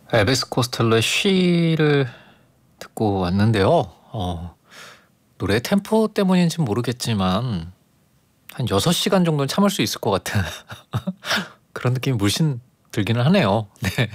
엘비스 코스텔로의 쉬를 듣고 왔는데요. 노래 템포 때문인지는 모르겠지만 한 6시간 정도는 참을 수 있을 것 같은 그런 느낌이 물씬 들기는 하네요. 네.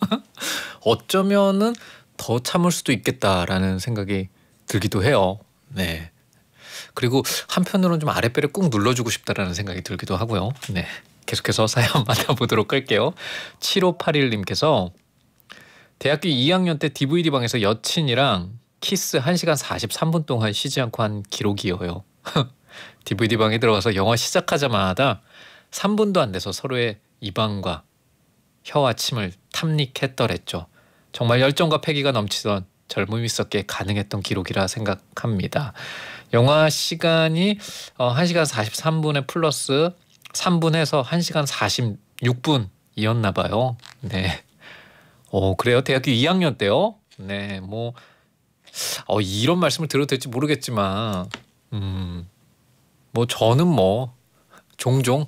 어쩌면은 더 참을 수도 있겠다라는 생각이 들기도 해요. 네. 그리고 한편으로는 좀 아랫배를 꾹 눌러주고 싶다라는 생각이 들기도 하고요. 네. 계속해서 사연 만나보도록 할게요. 7581님께서 대학교 2학년 때 DVD방에서 여친이랑 키스 1시간 43분 동안 쉬지 않고 한 기록이에요. DVD방에 들어가서 영화 시작하자마자 3분도 안 돼서 서로의 입안과 혀와 침을 탐닉했더랬죠. 정말 열정과 패기가 넘치던 젊음이 있었기에 가능했던 기록이라 생각합니다. 영화 시간이 1시간 43분에 플러스 3분 해서 1시간 46분이었나 봐요. 네. 그래요? 대학교 2학년 때요? 네, 뭐 이런 말씀을 드려도 될지 모르겠지만 뭐 저는 뭐 종종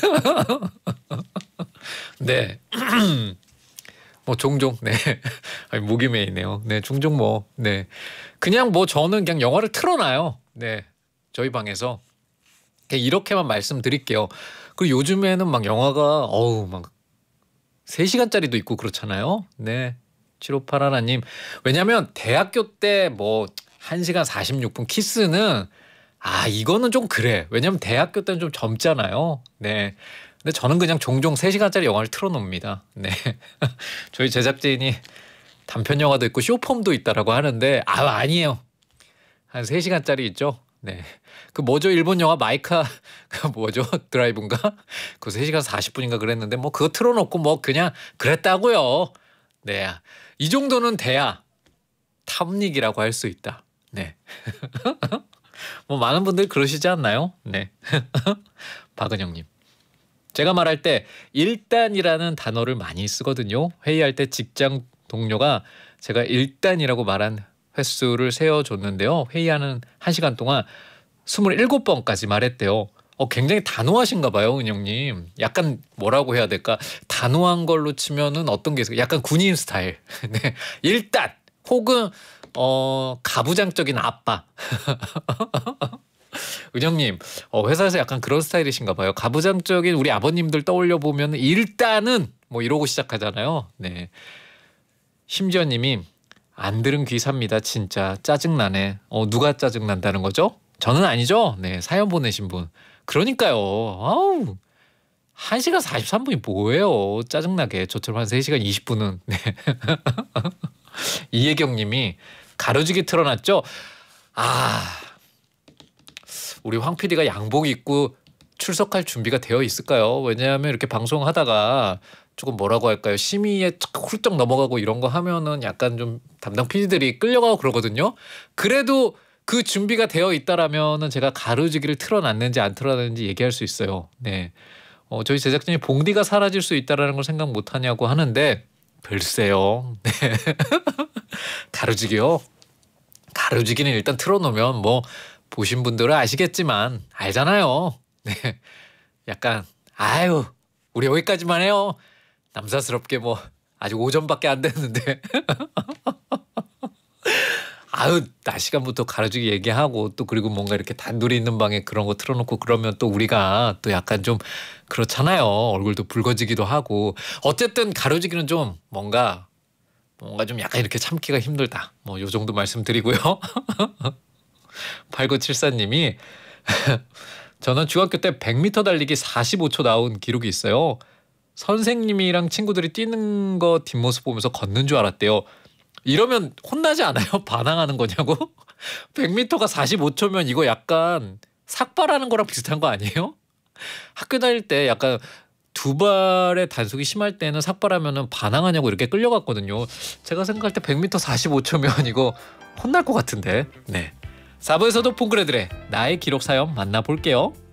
네. 뭐 종종 네. 아니, 목이 메이네요. 네, 종종 뭐 네. 그냥 뭐 저는 그냥 영화를 틀어놔요. 네. 저희 방에서 그냥 이렇게만 말씀드릴게요. 그리고 요즘에는 막 영화가 막 3시간짜리도 있고 그렇잖아요. 네. 7581님. 왜냐면 대학교 때 뭐 1시간 46분 키스는 이거는 좀 그래. 왜냐면 대학교 때는 좀 젊잖아요. 네. 근데 저는 그냥 종종 3시간짜리 영화를 틀어놓습니다. 네. 저희 제작진이 단편 영화도 있고 쇼폼도 있다라고 하는데 아니에요. 한 3시간짜리 있죠. 네. 그 뭐죠? 일본 영화 마이카 그 뭐죠? 드라이브인가? 그 3시간 40분인가 그랬는데 뭐 그거 틀어놓고 뭐 그냥 그랬다고요. 네. 이 정도는 돼야 탐닉이라고 할 수 있다. 네. 뭐 많은 분들 그러시지 않나요? 네. 박은영님. 제가 말할 때 일단이라는 단어를 많이 쓰거든요. 회의할 때 직장 동료가 제가 일단이라고 말한 횟수를 세어줬는데요. 회의하는 1시간 동안 27번까지 말했대요. 굉장히 단호하신가 봐요, 은영님. 약간 뭐라고 해야 될까? 단호한 걸로 치면은 어떤 게 있어요? 약간 군인 스타일. 네. 일단 혹은 가부장적인 아빠. 은영님, 회사에서 약간 그런 스타일이신가 봐요. 가부장적인 우리 아버님들 떠올려 보면 일단은 뭐 이러고 시작하잖아요. 네. 심지어님이 안 들은 귀 삽니다. 진짜 짜증나네. 누가 짜증난다는 거죠? 저는 아니죠. 네, 사연 보내신 분. 그러니까요. 1시간 43분이 뭐예요. 짜증나게. 저처럼 한 3시간 20분은. 네. 이혜경님이 가로지기 틀어놨죠. 우리 황 PD가 양복 입고 출석할 준비가 되어 있을까요? 왜냐하면 이렇게 방송하다가 조금 뭐라고 할까요? 심의에 훌쩍 넘어가고 이런 거 하면은 약간 좀 담당 PD들이 끌려가고 그러거든요. 그래도 그 준비가 되어 있다라면은 제가 가로지기를 틀어놨는지 안 틀어놨는지 얘기할 수 있어요. 네. 저희 제작진이 봉디가 사라질 수 있다라는 걸 생각 못 하냐고 하는데 글쎄요. 네. 가로지기요. 가로지기는 일단 틀어놓으면 뭐 보신 분들은 아시겠지만 알잖아요. 네. 약간 우리 여기까지만 해요. 남사스럽게 뭐 아직 오전밖에 안 됐는데 낮 시간부터 가로지기 얘기하고 또 그리고 뭔가 이렇게 단둘이 있는 방에 그런 거 틀어놓고 그러면 또 우리가 또 약간 좀 그렇잖아요. 얼굴도 붉어지기도 하고 어쨌든 가로지기는 좀 뭔가 좀 약간 이렇게 참기가 힘들다. 뭐 요 정도 말씀드리고요. 8974님이 저는 중학교 때 100m 달리기 45초 나온 기록이 있어요. 선생님이랑 친구들이 뛰는 거 뒷모습 보면서 걷는 줄 알았대요. 이러면 혼나지 않아요? 반항하는 거냐고? 100m가 45초면 이거 약간 삭발하는 거랑 비슷한 거 아니에요? 학교 다닐 때 약간 두 발의 단속이 심할 때는 삭발하면은 반항하냐고 이렇게 끌려갔거든요. 제가 생각할 때 100m 45초면 이거 혼날 것 같은데. 네. 4부에서도 폰그레들의 나의 기록 사연 만나볼게요.